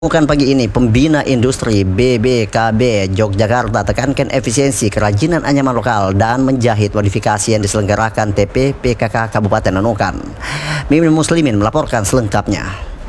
Bukan pagi ini, Pembina Industri BBKB Yogyakarta tekankan efisiensi kerajinan anyaman lokal dan menjahit modifikasi yang diselenggarakan TP/PKK Kabupaten Nunukan. Mimin Muslimin melaporkan selengkapnya.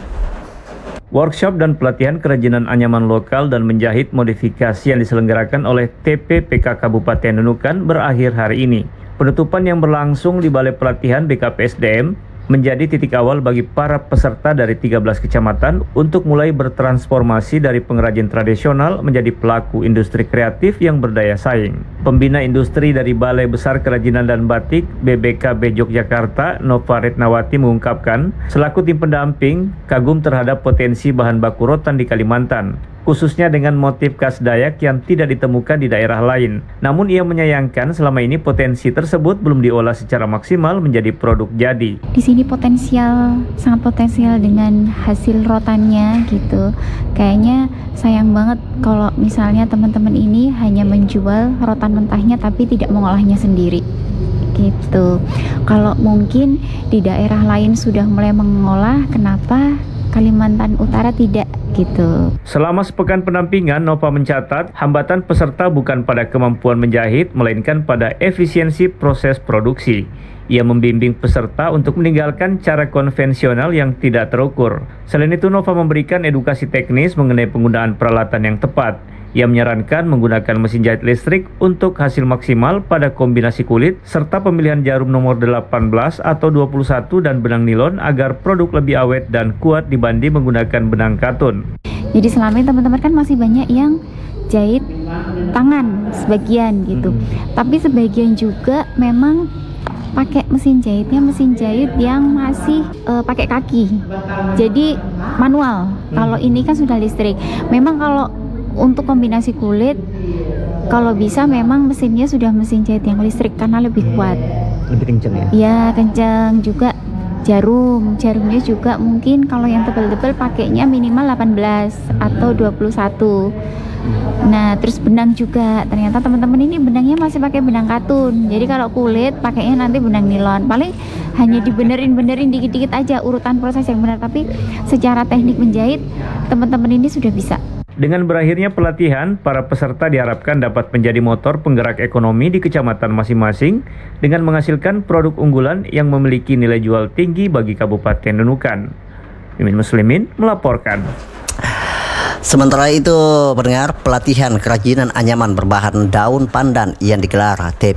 Workshop dan pelatihan kerajinan anyaman lokal dan menjahit modifikasi yang diselenggarakan oleh TP/PKK Kabupaten Nunukan berakhir hari ini. Penutupan yang berlangsung di Balai Pelatihan BKPSDM menjadi titik awal bagi para peserta dari 13 kecamatan untuk mulai bertransformasi dari pengrajin tradisional menjadi pelaku industri kreatif yang berdaya saing. Pembina industri dari Balai Besar Kerajinan dan Batik BBKB Yogyakarta, Nova Retnawati mengungkapkan, selaku tim pendamping, kagum terhadap potensi bahan baku rotan di Kalimantan, khususnya dengan motif khas Dayak yang tidak ditemukan di daerah lain. Namun ia menyayangkan selama ini potensi tersebut belum diolah secara maksimal menjadi produk jadi. Di sini sangat potensial dengan hasil rotannya gitu. Kayaknya sayang banget kalau misalnya teman-teman ini hanya menjual rotan mentahnya tapi tidak mengolahnya sendiri. Gitu. Kalau mungkin di daerah lain sudah mulai mengolah, kenapa Kalimantan Utara tidak gitu. Selama sepekan pendampingan, Nova mencatat hambatan peserta bukan pada kemampuan menjahit, melainkan pada efisiensi proses produksi. Ia membimbing peserta untuk meninggalkan cara konvensional yang tidak terukur. Selain itu, Nova memberikan edukasi teknis mengenai penggunaan peralatan yang tepat. Ia menyarankan menggunakan mesin jahit listrik untuk hasil maksimal pada kombinasi kulit, serta pemilihan jarum nomor 18 atau 21 dan benang nilon agar produk lebih awet dan kuat dibanding menggunakan benang katun. Jadi selama ini teman-teman kan masih banyak yang jahit tangan sebagian gitu. Tapi sebagian juga memang pakai mesin jahit yang masih pakai kaki. Jadi manual. Kalau ini kan sudah listrik. Memang kalau untuk kombinasi kulit, kalau bisa memang mesinnya sudah mesin jahit yang listrik karena lebih kuat. Lebih kencang ya? Ya kencang juga. Jarumnya juga mungkin kalau yang tebal-tebal pakainya minimal 18 atau 21. Nah terus benang juga, ternyata teman-teman ini benangnya masih pakai benang katun. Jadi kalau kulit pakainya nanti benang nilon. Paling hanya dibenerin dikit-dikit aja urutan proses yang benar. Tapi secara teknik menjahit teman-teman ini sudah bisa. Dengan berakhirnya pelatihan, para peserta diharapkan dapat menjadi motor penggerak ekonomi di kecamatan masing-masing dengan menghasilkan produk unggulan yang memiliki nilai jual tinggi bagi Kabupaten Nunukan. Mimin Muslimin melaporkan. Sementara itu, pendengar, pelatihan kerajinan anyaman berbahan daun pandan yang digelar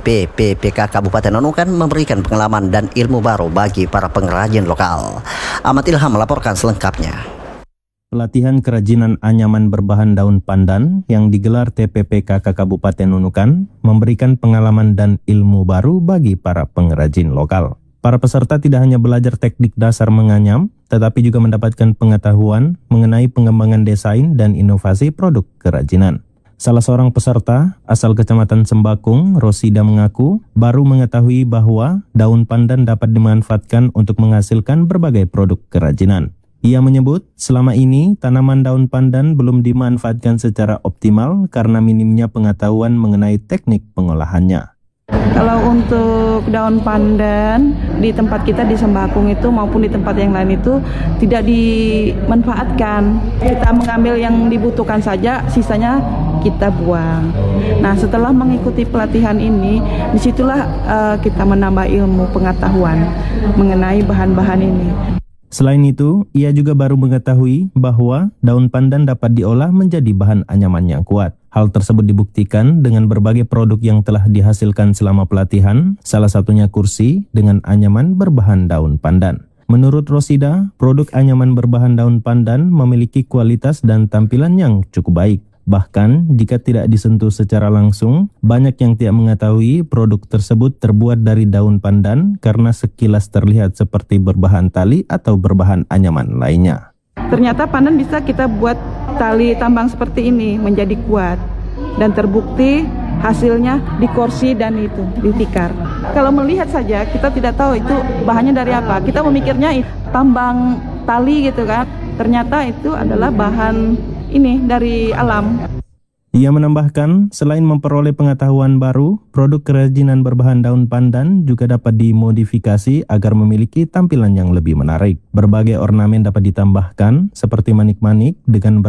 TP/PKK Kabupaten Nunukan memberikan pengalaman dan ilmu baru bagi para pengrajin lokal. Ahmad Ilham melaporkan selengkapnya. Pelatihan kerajinan anyaman berbahan daun pandan yang digelar TP/PKK Kabupaten Nunukan memberikan pengalaman dan ilmu baru bagi para pengrajin lokal. Para peserta tidak hanya belajar teknik dasar menganyam, tetapi juga mendapatkan pengetahuan mengenai pengembangan desain dan inovasi produk kerajinan. Salah seorang peserta asal Kecamatan Sembakung, Rosida, mengaku baru mengetahui bahwa daun pandan dapat dimanfaatkan untuk menghasilkan berbagai produk kerajinan. Ia menyebut selama ini tanaman daun pandan belum dimanfaatkan secara optimal karena minimnya pengetahuan mengenai teknik pengolahannya. Kalau untuk daun pandan di tempat kita di Sembakung itu maupun di tempat yang lain itu tidak dimanfaatkan. Kita mengambil yang dibutuhkan saja, sisanya kita buang. Nah, setelah mengikuti pelatihan ini, disitulah kita menambah ilmu pengetahuan mengenai bahan-bahan ini. Selain itu, ia juga baru mengetahui bahwa daun pandan dapat diolah menjadi bahan anyaman yang kuat. Hal tersebut dibuktikan dengan berbagai produk yang telah dihasilkan selama pelatihan, salah satunya kursi dengan anyaman berbahan daun pandan. Menurut Rosida, produk anyaman berbahan daun pandan memiliki kualitas dan tampilan yang cukup baik. Bahkan, jika tidak disentuh secara langsung, banyak yang tidak mengetahui produk tersebut terbuat dari daun pandan karena sekilas terlihat seperti berbahan tali atau berbahan anyaman lainnya. Ternyata pandan bisa kita buat tali tambang seperti ini menjadi kuat. Dan terbukti hasilnya di kursi dan itu, di tikar. Kalau melihat saja, kita tidak tahu itu bahannya dari apa. Kita memikirnya tambang tali gitu kan. Ternyata itu adalah bahan ini dari alam. Ia menambahkan, selain memperoleh pengetahuan baru, produk kerajinan berbahan daun pandan juga dapat dimodifikasi agar memiliki tampilan yang lebih menarik. Berbagai ornamen dapat ditambahkan, seperti manik-manik dengan